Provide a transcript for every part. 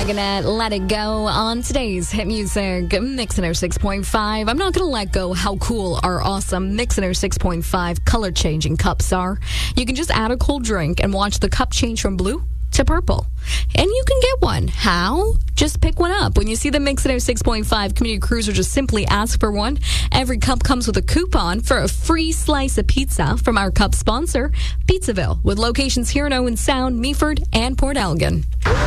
looking at Let It Go on today's Hit Music Mix 106.5. I'm not going to let go how cool our awesome Mix 106.5 color changing cups are. You can just add a cold drink and watch the cup change from blue to purple. And you can get one. How? Just pick one up. When you see the Mix 106.5 Community Cruiser, just simply ask for one. Every cup comes with a coupon for a free slice of pizza from our cup sponsor, Pizzaville, with locations here in Owen Sound, Meaford, and Port Elgin.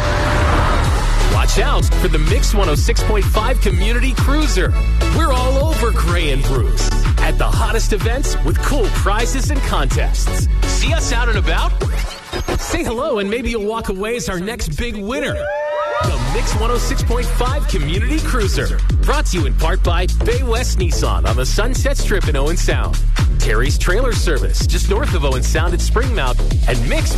Watch out for the Mix 106.5 Community Cruiser. We're all over Gray and Bruce at the hottest events with cool prizes and contests. See us out and about? Say hello and maybe you'll walk away as our next big winner. The Mix 106.5 Community Cruiser. Brought to you in part by Bay West Nissan on the Sunset Strip in Owen Sound. Terry's Trailer Service just north of Owen Sound at Springmount. And Mix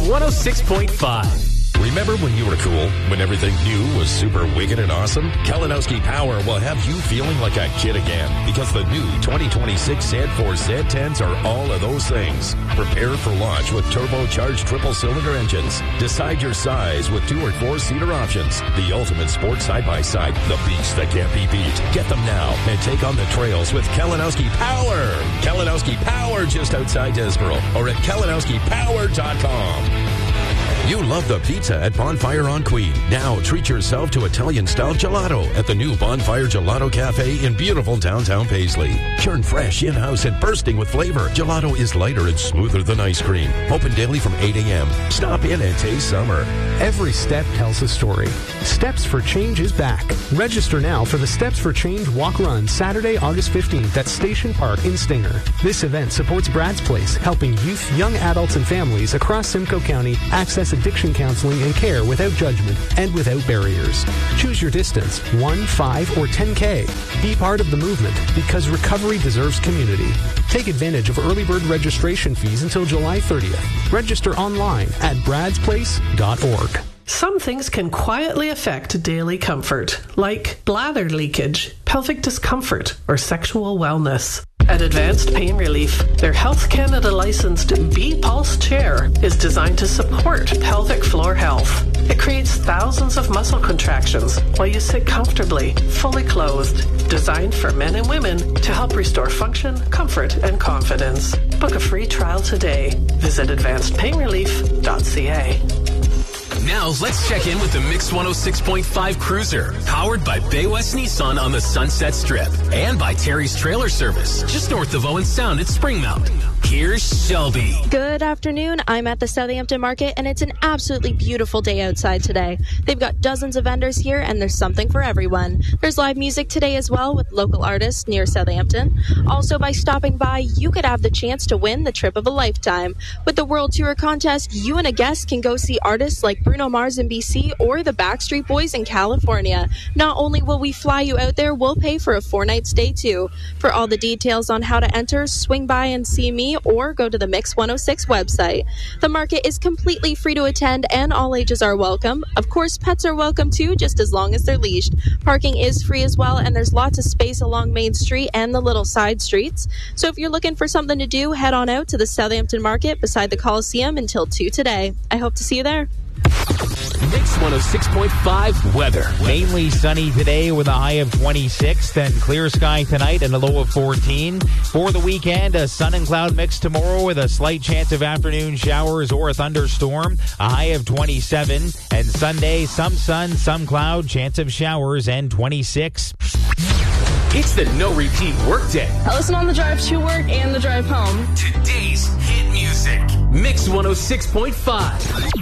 106.5. Remember when you were cool? When everything new was super wicked and awesome? Kalinowski Power will have you feeling like a kid again because the new 2026 Z4 Z10s are all of those things. Prepare for launch with turbocharged triple-cylinder engines. Decide your size with 2 or 4-seater options. The ultimate sports side-by-side, the beast that can't be beat. Get them now and take on the trails with Kalinowski Power. Kalinowski Power just outside Desboro or at KalinowskiPower.com. You love the pizza at Bonfire on Queen. Now treat yourself to Italian-style gelato at the new Bonfire Gelato Cafe in beautiful downtown Paisley. Churn fresh, in-house, and bursting with flavor. Gelato is lighter and smoother than ice cream. Open daily from 8 a.m. Stop in and taste summer. Every step tells a story. Steps for Change is back. Register now for the Steps for Change Walk Run Saturday, August 15th at Station Park in Stinger. This event supports Brad's Place, helping youth, young adults, and families across Simcoe County access addiction counseling and care without judgment and without barriers. Choose your distance, 1, 5, or 10K. Be part of the movement because recovery deserves community. Take advantage of early bird registration fees until July 30th. Register online at bradsplace.org. Some things can quietly affect daily comfort, like bladder leakage, pelvic discomfort, or sexual wellness. At Advanced Pain Relief, their Health Canada licensed B-Pulse chair is designed to support pelvic floor health. It creates thousands of muscle contractions while you sit comfortably, fully clothed. Designed for men and women to help restore function, comfort, and confidence. Book a free trial today. Visit advancedpainrelief.ca. Now, let's check in with the Mix 106.5 Cruiser, powered by Bay West Nissan on the Sunset Strip, and by Terry's Trailer Service, just north of Owen Sound at Springmount. Here's Shelby. Good afternoon. I'm at the Southampton Market, and it's an absolutely beautiful day outside today. They've got dozens of vendors here, and there's something for everyone. There's live music today as well with local artists near Southampton. Also, by stopping by, you could have the chance to win the trip of a lifetime. With the World Tour contest, you and a guest can go see artists like Bruno Mars in BC or the Backstreet Boys in California. Not only will we fly you out there, we'll pay for a 4-night stay too. For all the details on how to enter, swing by and see me or go to the Mix 106 website. The market is completely free to attend and all ages are welcome. Of course, pets are welcome too, just as long as they're leashed. Parking is free as well, and there's lots of space along Main Street and the little side streets. So if you're looking for something to do, head on out to the Southampton Market beside the Coliseum until 2 today. I hope to see you there. Mix 106.5 weather. Mainly sunny today with a high of 26, then clear sky tonight and a low of 14. For the weekend, a sun and cloud mix tomorrow with a slight chance of afternoon showers or a thunderstorm, a high of 27. And Sunday, some sun, some cloud, chance of showers, and 26. It's the no-repeat workday. I listen on the drive to work and the drive home. Today's hit music. Mix 106.5.